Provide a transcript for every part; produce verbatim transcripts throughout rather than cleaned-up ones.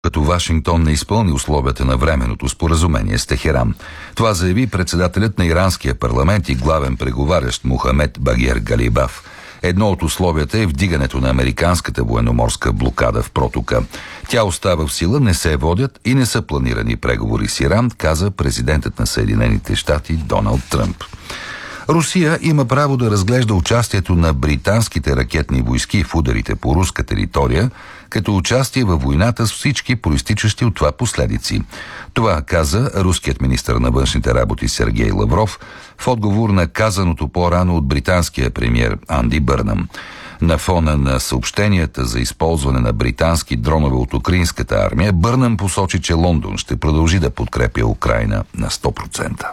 като Вашингтон не изпълни условията на временното споразумение с Техеран. Това заяви председателят на иранския парламент и главен преговарящ Мохамед Багер Галибаф. Едно от условията е вдигането на американската военноморска блокада в протока. Тя остава в сила, не се водят и не са планирани преговори с Иран, каза президентът на Съединените щати Доналд Тръмп. Русия има право да разглежда участието на британските ракетни войски в ударите по руска територия като участие във войната с всички проистичащи от това последици. Това каза руският министър на външните работи Сергей Лавров в отговор на казаното по-рано от британския премиер Анди Бърнам. На фона на съобщенията за използване на британски дронове от украинската армия, Бърнам посочи, че Лондон ще продължи да подкрепя Украйна на сто процента.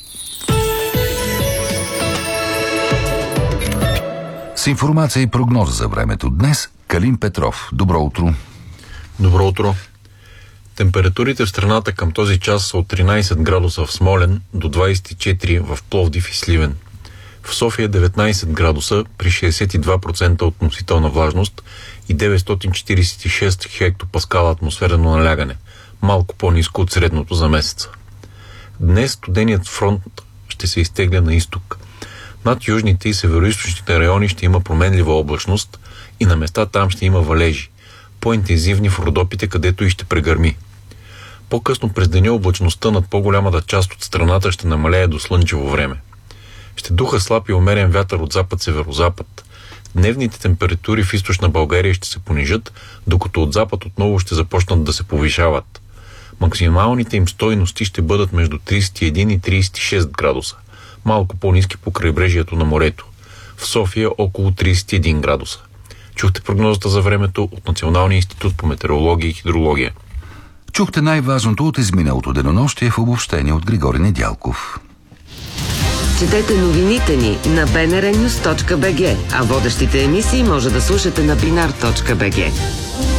С информация и прогноза за времето днес, Калин Петров. Добро утро. Добро утро. Температурите в страната към този час са от тринайсет градуса в Смолян до двайсет и четири в Пловдив и Сливен. В София деветнайсет градуса при шейсет и два процента относителна влажност и деветстотин четирийсет и шест хектопаскала атмосферно налягане, малко по-ниско от средното за месеца. Днес студеният фронт ще се изтегля на изток. Над южните и североизточните райони ще има променлива облачност и на места там ще има валежи, по-интензивни в Родопите, където и ще прегърми. По-късно през деня облачността над по-голямата част от страната ще намалее до слънчево време. Ще духа слаб и умерен вятър от запад-северозапад. Дневните температури в източна България ще се понижат, докато от запад отново ще започнат да се повишават. Максималните им стойности ще бъдат между трийсет и един и трийсет и шест градуса, малко по-ниски по крайбрежието на морето. В София около трийсет и един градуса. Чухте прогнозата за времето от Националния институт по метеорология и хидрология. Чухте най-важното от изминалото денонощие в обобщение от Григорий Недялков. Четете новините ни на би ен ар нюс точка би джи, а водещите емисии може да слушате на бинар точка би джи.